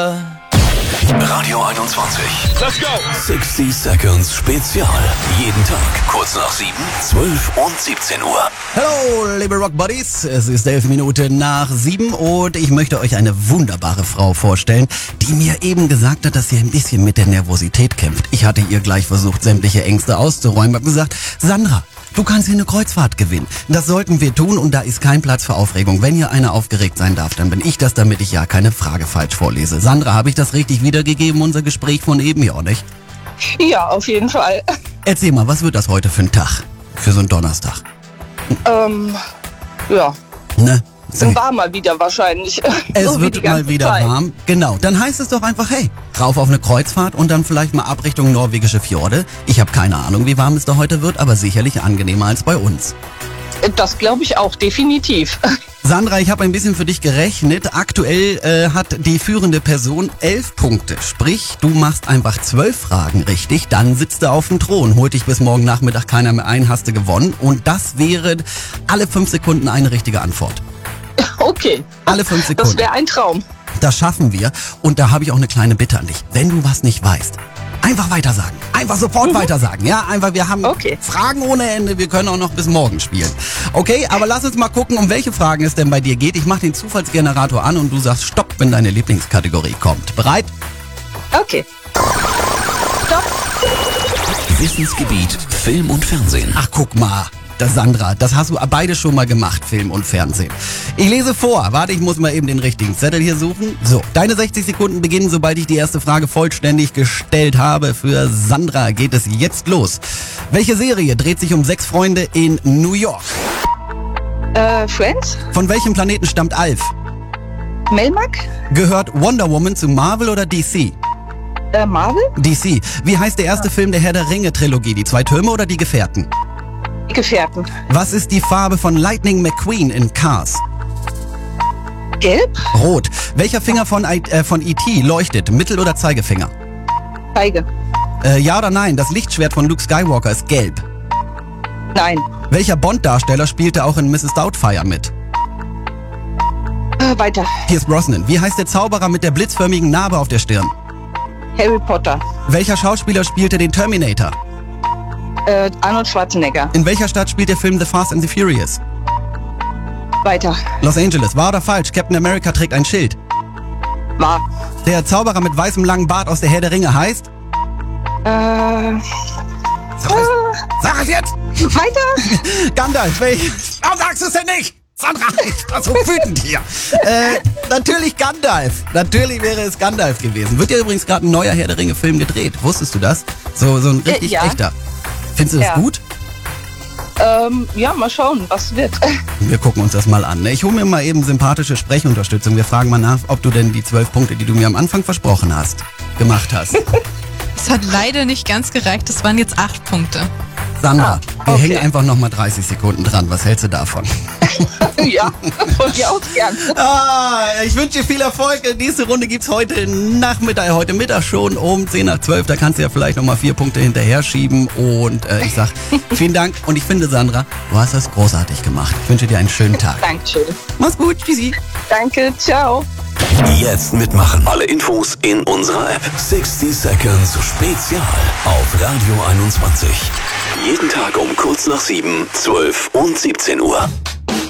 Radio 21. Let's go! 60 Seconds Spezial. Jeden Tag kurz nach 7, 12 und 17 Uhr. Hallo, liebe Rock Buddies. Es ist 11 Minuten nach 7 und ich möchte euch eine wunderbare Frau vorstellen, die mir eben gesagt hat, dass sie ein bisschen mit der Nervosität kämpft. Ich hatte ihr gleich versucht, sämtliche Ängste auszuräumen. Hab gesagt, Sandra, du kannst hier eine Kreuzfahrt gewinnen. Das sollten wir tun und da ist kein Platz für Aufregung. Wenn hier einer aufgeregt sein darf, dann bin ich das, damit ich ja keine Frage falsch vorlese. Sandra, habe ich das richtig wiedergegeben, unser Gespräch von eben? Ja, nicht? Ja, auf jeden Fall. Erzähl mal, was wird das heute für ein Tag? Für so einen Donnerstag? Ja, Ne? war mal wieder wahrscheinlich. Es So wie wird die mal ganze wieder Zeit. warm. Genau. Dann heißt es doch einfach, hey, rauf auf eine Kreuzfahrt und dann vielleicht mal ab Richtung norwegische Fjorde. Ich habe keine Ahnung, wie warm es da heute wird, aber sicherlich angenehmer als bei uns. Das glaube ich auch, definitiv. Sandra, ich habe ein bisschen für dich gerechnet. Aktuell hat die führende Person 11 Punkte. Sprich, du machst einfach 12 Fragen richtig, dann sitzt du auf dem Thron. Holt dich bis morgen Nachmittag keiner mehr ein, hast du gewonnen. Und das wäre alle 5 Sekunden eine richtige Antwort. Okay, Alle 5 das Sekunden. wäre ein Traum. Das schaffen wir. Und da habe ich auch eine kleine Bitte an dich. Wenn du was nicht weißt, einfach weitersagen. Einfach sofort weitersagen. Ja, einfach, wir haben Okay. Fragen ohne Ende. Wir können auch noch bis morgen spielen. Okay, aber lass uns mal gucken, um welche Fragen es denn bei dir geht. Ich mache den Zufallsgenerator an und du sagst Stopp, wenn deine Lieblingskategorie kommt. Bereit? Okay. Stopp. Wissensgebiet Film und Fernsehen. Ach, guck mal. Das Sandra, das hast du beide schon mal gemacht, Film und Fernsehen. Ich lese vor. Warte, ich muss mal eben den richtigen Zettel hier suchen. So, deine 60 Sekunden beginnen, sobald ich die erste Frage vollständig gestellt habe. Für Sandra geht es jetzt los. Welche Serie dreht sich um 6 Freunde in New York? Friends? Von welchem Planeten stammt Alf? Melmac? Gehört Wonder Woman zu Marvel oder DC? Marvel? DC. Wie heißt der erste Film der Herr der Ringe-Trilogie? Die 2 Türme oder die Gefährten? Die Gefährten. Was ist die Farbe von Lightning McQueen in Cars? Gelb? Rot. Welcher Finger von E.T. leuchtet? Mittel- oder Zeigefinger? Zeige. Ja oder nein? Das Lichtschwert von Luke Skywalker ist gelb. Nein. Welcher Bond-Darsteller spielte auch in Mrs. Doubtfire mit? Weiter. Pierce Brosnan. Wie heißt der Zauberer mit der blitzförmigen Narbe auf der Stirn? Harry Potter. Welcher Schauspieler spielte den Terminator? Arnold Schwarzenegger. In welcher Stadt spielt der Film The Fast and the Furious? Weiter. Los Angeles. Wahr oder falsch? Captain America trägt ein Schild. Wahr. Der Zauberer mit weißem langen Bart aus der Herr der Ringe heißt? Sag es jetzt! Weiter. Gandalf. Warum sagst du es denn nicht? Sandra, ich war so wütend hier. Natürlich Gandalf. Natürlich wäre es Gandalf gewesen. Wird ja übrigens gerade ein neuer Herr der Ringe-Film gedreht. Wusstest du das? So ein richtig Ja. echter. Findest du das Ja. gut? Ja, mal schauen, was wird. Wir gucken uns das mal an. Ne? Ich hole mir mal eben sympathische Sprechunterstützung. Wir fragen mal nach, ob du denn die 12 Punkte, die du mir am Anfang versprochen hast, gemacht hast. Es hat leider nicht ganz gereicht, es waren jetzt 8 Punkte. Sandra, wir okay. hängen einfach noch mal 30 Sekunden dran. Was hältst du davon? Ja, von dir aus gern. Ich wünsche dir viel Erfolg. Nächste Runde gibt's heute Mittag schon um 10 nach 12. Da kannst du ja vielleicht noch mal 4 Punkte hinterher schieben. Und ich sag vielen Dank. Und ich finde, Sandra, du hast das großartig gemacht. Ich wünsche dir einen schönen Tag. Dankeschön. Mach's gut. Tschüssi. Danke, ciao. Jetzt mitmachen. Alle Infos in unserer App. 60 Seconds Spezial auf Radio 21. Jeden Tag um kurz nach 7, 12 und 17 Uhr.